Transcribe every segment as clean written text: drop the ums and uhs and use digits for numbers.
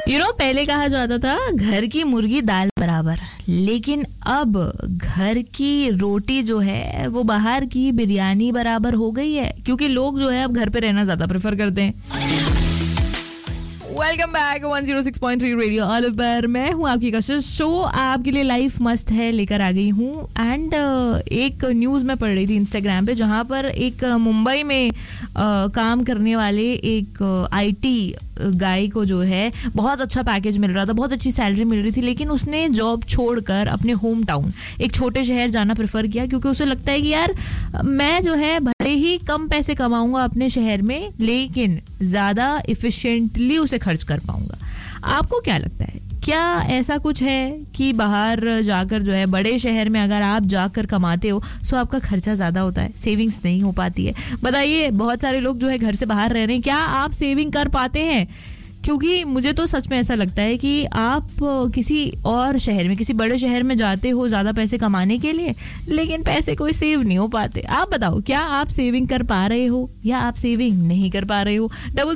पहले कहा जाता था घर की मुर्गी दाल बराबर, लेकिन अब घर की रोटी जो है वो बाहर की बिरयानी बराबर हो गई है, क्योंकि लोग जो है अब घर पे रहना ज्यादा प्रेफर करते हैं। वेलकम बैक 106.3 रेडियो ऑल पर मैं हूँ आपकी कशिश। शो आपके लिए लाइफ मस्त है लेकर आ गई हूँ। एंड एक न्यूज़ में पढ़ रही थी इंस्टाग्राम पे, जहाँ पर एक मुंबई में काम करने वाले एक आईटी गाय को जो है बहुत अच्छा पैकेज मिल रहा था, बहुत अच्छी सैलरी मिल रही थी, लेकिन उसने जॉब छोड़कर अपने होम टाउन एक छोटे शहर जाना प्रेफर किया, क्योंकि उसे लगता है कि यार मैं जो है भले ही कम पैसे कमाऊंगा अपने शहर में, लेकिन ज़्यादा इफिशिएंटली उसे खर्च कर पाऊंगा। आपको क्या लगता है, क्या ऐसा कुछ है कि बाहर जाकर जो है बड़े शहर में अगर आप जाकर कमाते हो तो आपका खर्चा ज़्यादा होता है, सेविंग्स नहीं हो पाती है? बताइए, बहुत सारे लोग जो है घर से बाहर रह रहे हैं, क्या आप सेविंग कर पाते हैं? क्योंकि मुझे तो सच में ऐसा लगता है कि आप किसी और शहर में, किसी बड़े शहर में जाते हो ज़्यादा पैसे कमाने के लिए, लेकिन पैसे कोई सेव नहीं हो पाते। आप बताओ, क्या आप सेविंग कर पा रहे हो या आप सेविंग नहीं कर पा रहे हो?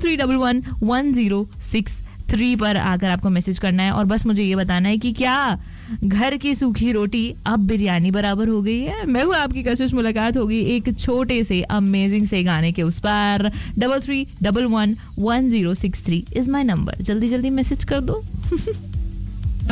33111063 पर आकर आपको मैसेज करना है और बस मुझे ये बताना है कि क्या घर की सूखी रोटी अब बिरयानी बराबर हो गई है। मैं हूँ आपकी कशिश। मुलाकात होगी एक छोटे से अमेजिंग से गाने के उस पार। 33111063 इज माई नंबर। जल्दी जल्दी मैसेज कर दो।